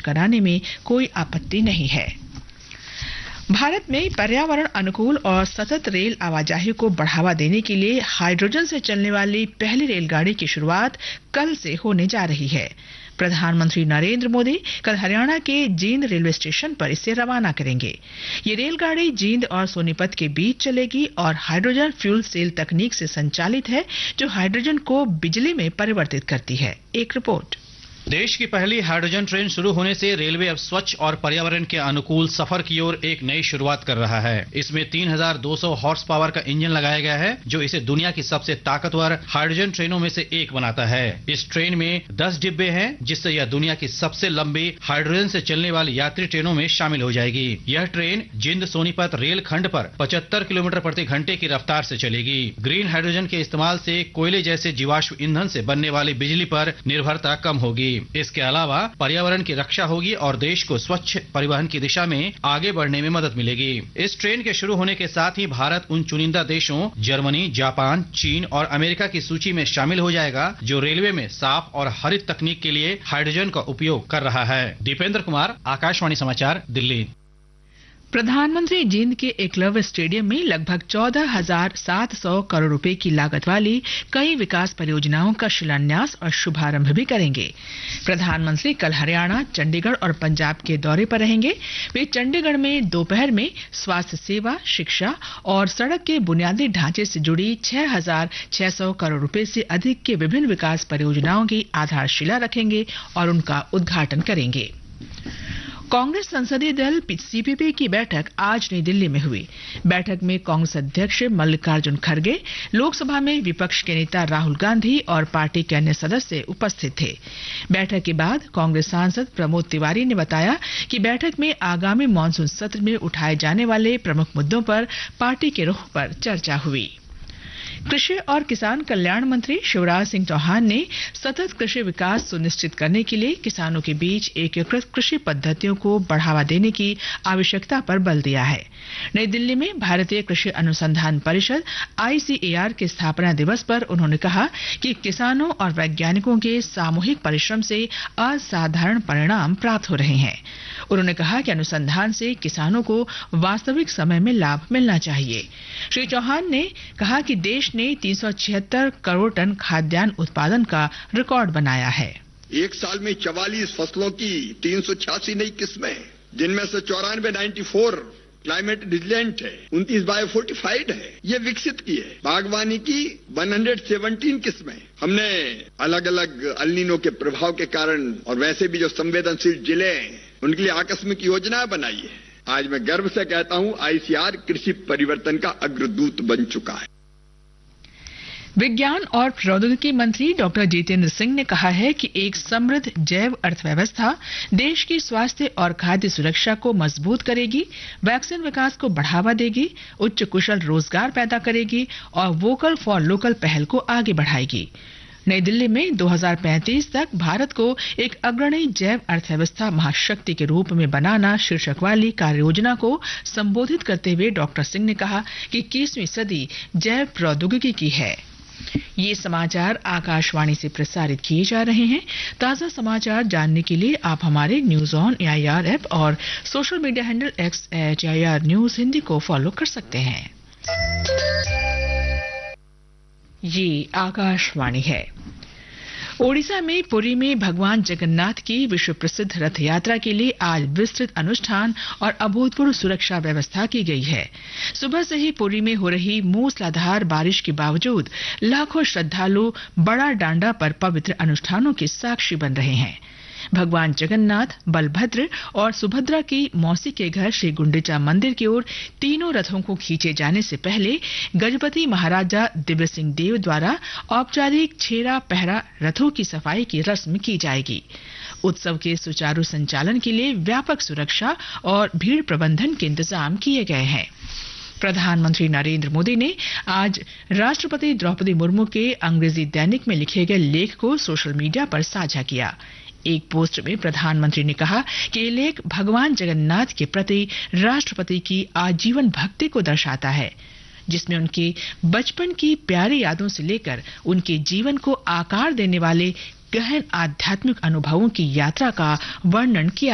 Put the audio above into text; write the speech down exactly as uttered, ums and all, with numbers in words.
कराने में कोई आपत्ति नहीं है। भारत में पर्यावरण अनुकूल और सतत रेल आवाजाही को बढ़ावा देने के लिए हाइड्रोजन से चलने वाली पहली रेलगाड़ी की शुरुआत कल से होने जा रही है। प्रधानमंत्री नरेंद्र मोदी कल हरियाणा के जींद रेलवे स्टेशन पर इसे रवाना करेंगे। ये रेलगाड़ी जींद और सोनीपत के बीच चलेगी और हाइड्रोजन फ्यूल सेल तकनीक से संचालित है, जो हाइड्रोजन को बिजली में परिवर्तित करती है। एक रिपोर्ट। देश की पहली हाइड्रोजन ट्रेन शुरू होने से रेलवे अब स्वच्छ और पर्यावरण के अनुकूल सफर की ओर एक नई शुरुआत कर रहा है। इसमें तीन हज़ार दो सौ हॉर्स पावर का इंजन लगाया गया है, जो इसे दुनिया की सबसे ताकतवर हाइड्रोजन ट्रेनों में से एक बनाता है। इस ट्रेन में दस डिब्बे हैं, जिससे यह दुनिया की सबसे लंबी हाइड्रोजन से चलने वाली यात्री ट्रेनों में शामिल हो जाएगी। यह ट्रेन जिंद सोनीपत रेल खंड पर पचहत्तर किलोमीटर प्रति घंटे की रफ्तार से चलेगी। ग्रीन हाइड्रोजन के इस्तेमाल से कोयले जैसे जीवाश्म ईंधन से बनने वाली बिजली पर निर्भरता कम होगी। इसके अलावा पर्यावरण की रक्षा होगी और देश को स्वच्छ परिवहन की दिशा में आगे बढ़ने में मदद मिलेगी। इस ट्रेन के शुरू होने के साथ ही भारत उन चुनिंदा देशों जर्मनी, जापान, चीन और अमेरिका की सूची में शामिल हो जाएगा, जो रेलवे में साफ और हरित तकनीक के लिए हाइड्रोजन का उपयोग कर रहा है। दीपेंद्र कुमार, आकाशवाणी समाचार, दिल्ली। प्रधानमंत्री जींद के एकलव्य स्टेडियम में लगभग चौदह हजार सात सौ करोड़ रुपए की लागत वाली कई विकास परियोजनाओं का शिलान्यास और शुभारंभ भी करेंगे। प्रधानमंत्री कल हरियाणा, चंडीगढ़ और पंजाब के दौरे पर रहेंगे। वे चंडीगढ़ में दोपहर में स्वास्थ्य सेवा, शिक्षा और सड़क के बुनियादी ढांचे से जुड़ी छह हजार छह सौ करोड़ रुपए से अधिक के विभिन्न विकास परियोजनाओं की आधारशिला रखेंगे और उनका उद्घाटन करेंगे। कांग्रेस संसदीय दल सीपीपी की बैठक आज नई दिल्ली में हुई। बैठक में कांग्रेस अध्यक्ष मल्लिकार्जुन खड़गे, लोकसभा में विपक्ष के नेता राहुल गांधी और पार्टी के अन्य सदस्य उपस्थित थे। बैठक के बाद कांग्रेस सांसद प्रमोद तिवारी ने बताया कि बैठक में आगामी मानसून सत्र में उठाए जाने वाले प्रमुख मुद्दों पर पार्टी के रुख पर चर्चा हुई। कृषि और किसान कल्याण मंत्री शिवराज सिंह चौहान ने सतत कृषि विकास सुनिश्चित करने के लिए किसानों के बीच एकीकृत कृषि पद्धतियों को बढ़ावा देने की आवश्यकता पर बल दिया है। नई दिल्ली में भारतीय कृषि अनुसंधान परिषद आईसीएआर के स्थापना दिवस पर उन्होंने कहा कि किसानों और वैज्ञानिकों के सामूहिक परिश्रम से असाधारण परिणाम प्राप्त हो रहे हैं। उन्होंने कहा कि अनुसंधान से किसानों को वास्तविक समय में लाभ मिलना चाहिए। श्री चौहान ने कहा कि देश ने तीन सौ छिहत्तर करोड़ टन खाद्यान्न उत्पादन का रिकॉर्ड बनाया है। एक साल में चवालीस फसलों की तीन सौ छियासी नई किस्में, जिनमें से चौरानवे नाइन्टी फोर क्लाइमेट रिजिलेंट है, उनतीस बायो फोर्टिफाइड है, ये विकसित की है। बागवानी की एक सौ सत्रह किस्में हमने अलग अलग अल्नीनो के प्रभाव के कारण और वैसे भी जो संवेदनशील जिले हैं उनके लिए आकस्मिक योजनाएं बनाई है। आज मैं गर्व से कहता हूं, आईसीआर कृषि परिवर्तन का अग्रदूत बन चुका है। विज्ञान और प्रौद्योगिकी मंत्री डॉक्टर जितेंद्र सिंह ने कहा है कि एक समृद्ध जैव अर्थव्यवस्था देश की स्वास्थ्य और खाद्य सुरक्षा को मजबूत करेगी, वैक्सीन विकास को बढ़ावा देगी, उच्च कुशल रोजगार पैदा करेगी और वोकल फॉर लोकल पहल को आगे बढ़ाएगी। नई दिल्ली में दो हज़ार पैंतीस तक भारत को एक अग्रणी जैव अर्थव्यवस्था महाशक्ति के रूप में बनाना शीर्षक वाली कार्य योजना को संबोधित करते हुए डॉक्टर सिंह ने कहा कि इक्कीसवीं सदी जैव प्रौद्योगिकी की है। ये समाचार आकाशवाणी से प्रसारित किए जा रहे हैं। ताजा समाचार जानने के लिए आप हमारे न्यूज ऑन एआईआर ऐप और social media handle x eight AIR news Hindi को फॉलो कर सकते हैं। ये आकाशवाणी है। ओडिशा में पुरी में भगवान जगन्नाथ की विश्व प्रसिद्ध रथ यात्रा के लिए आज विस्तृत अनुष्ठान और अभूतपूर्व सुरक्षा व्यवस्था की गई है। सुबह से ही पुरी में हो रही मूसलाधार बारिश के बावजूद लाखों श्रद्धालु बड़ा डांडा पर पवित्र अनुष्ठानों के साक्षी बन रहे हैं। भगवान जगन्नाथ, बलभद्र और सुभद्रा की मौसी के घर श्री गुंडिचा मंदिर की ओर तीनों रथों को खींचे जाने से पहले गजपति महाराजा दिव्य सिंह देव द्वारा औपचारिक छेरा पहरा रथों की सफाई की रस्म की जाएगी। उत्सव के सुचारू संचालन के लिए व्यापक सुरक्षा और भीड़ प्रबंधन के इंतजाम किए गए हैं। प्रधानमंत्री नरेंद्र मोदी ने आज राष्ट्रपति द्रौपदी मुर्मू के अंग्रेजी दैनिक में लिखे गए लेख को सोशल मीडिया पर साझा किया। एक पोस्ट में प्रधानमंत्री ने कहा कि ये लेख भगवान जगन्नाथ के प्रति राष्ट्रपति की आजीवन भक्ति को दर्शाता है, जिसमें उनके बचपन की प्यारी यादों से लेकर उनके जीवन को आकार देने वाले गहन आध्यात्मिक अनुभवों की यात्रा का वर्णन किया